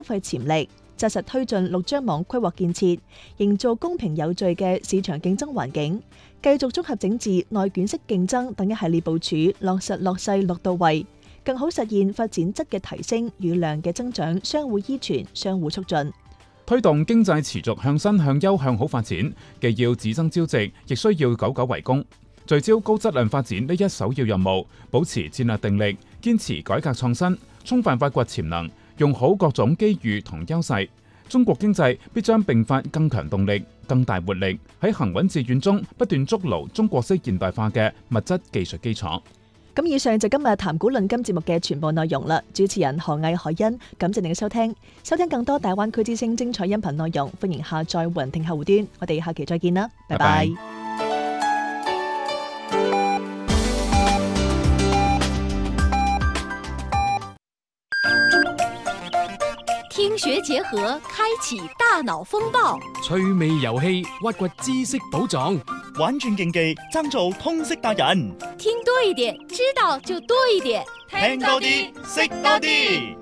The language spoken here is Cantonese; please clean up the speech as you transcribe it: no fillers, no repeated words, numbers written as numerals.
費潛力，紮實推進陸張網規劃建設，營造公平有序嘅市場競爭環境，繼續綜合整治內卷式競爭等一系列部署，落實落細落到位，更好實現發展質嘅提升與量嘅增長相互依存、相互促進。 推動經濟持續向新向優向好發展，既要只爭朝夕，亦需要久久為功。聚焦高質量發展呢一首要任務，保持戰略定力，堅持改革創新，充分發掘潛能，用好各種機遇同優勢。中國經濟必將迸發更強動力、更大活力，喺行穩致遠中不斷築牢中國式現代化嘅物質技術基礎。 咁以上就今日談股論金節目嘅全部內容啦。主持人何毅、海欣，感謝你嘅收聽。收聽更多大灣區之聲精彩音頻內容，歡迎下載雲聽客戶端。我哋下期再見啦，拜拜。 聽學結合，開啟大腦風暴， 趣味遊戲，挖掘知識寶藏， 玩轉競技，爭做通識達人。 聽多一點，知道就多一點， 聽多啲，識多啲。